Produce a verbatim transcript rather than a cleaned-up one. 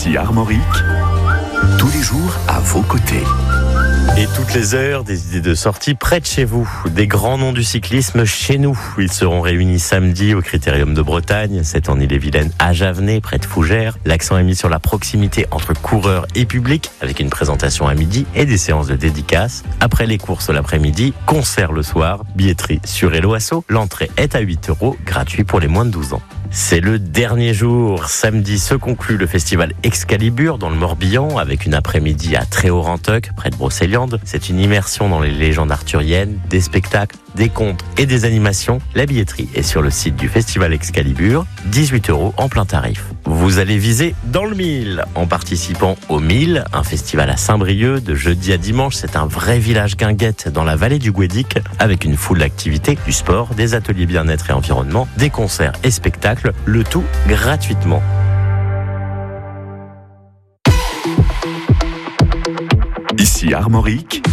Ici Armorique, tous les jours à vos côtés. Et toutes les heures, des idées de sortie près de chez vous. Des grands noms du cyclisme chez nous. Ils seront réunis samedi au Critérium de Bretagne. C'est en Ille-et-Vilaine, à Javenay, près de Fougères. L'accent est mis sur la proximité entre coureurs et public, avec une présentation à midi et des séances de dédicaces. Après les courses l'après-midi, concert le soir, billetterie sur Hello Asso. L'entrée est à huit euros, gratuit pour les moins de douze ans. C'est le dernier jour. Samedi se conclut le festival Excalibur dans le Morbihan avec une après-midi à Tréorenteuc, près de Brocéliande. C'est une immersion dans les légendes arthuriennes, des spectacles, des contes et des animations. La billetterie est sur le site du festival Excalibur, dix-huit euros en plein tarif. Vous allez viser dans le mille en participant au mille, un festival à Saint-Brieuc de jeudi à dimanche. C'est un vrai village guinguette dans la vallée du Guédic avec une foule d'activités, du sport, des ateliers bien-être et environnement, des concerts et spectacles, le tout gratuitement. Ici Armorique,